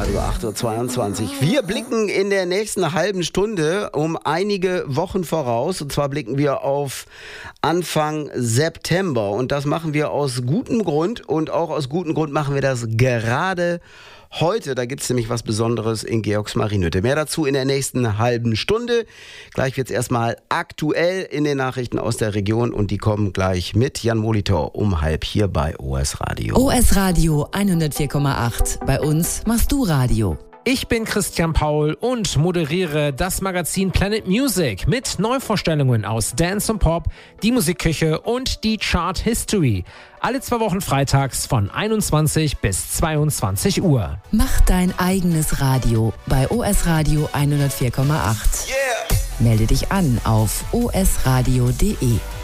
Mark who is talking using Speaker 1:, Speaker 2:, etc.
Speaker 1: über 8.22 Uhr. Wir blicken in der nächsten halben Stunde um einige Wochen voraus. Und zwar blicken wir auf Anfang September. Und das machen wir aus gutem Grund. Und auch aus gutem Grund machen wir das gerade heute. Da gibt es nämlich was Besonderes in Georgsmarienhütte. Mehr dazu in der nächsten halben Stunde. Gleich wird es erstmal aktuell in den Nachrichten aus der Region. Und die kommen gleich mit Jan Molitor um 12:30 hier bei OS Radio.
Speaker 2: OS Radio 104,8. Bei uns machst du Radio.
Speaker 3: Ich bin Christian Paul und moderiere das Magazin Planet Music mit Neuvorstellungen aus Dance und Pop, die Musikküche und die Chart History. Alle 2 Wochen freitags von 21 bis 22 Uhr.
Speaker 2: Mach dein eigenes Radio bei OS Radio 104,8.
Speaker 1: Yeah!
Speaker 2: Melde dich an auf osradio.de.